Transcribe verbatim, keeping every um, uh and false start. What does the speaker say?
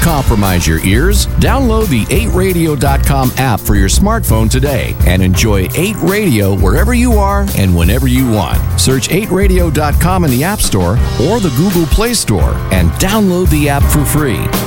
compromise your ears. Download the eight radio dot com app for your smartphone today and enjoy eight Radio wherever you are and whenever you want. Search eight radio dot com in the App Store or the Google Play Store and download the app for free.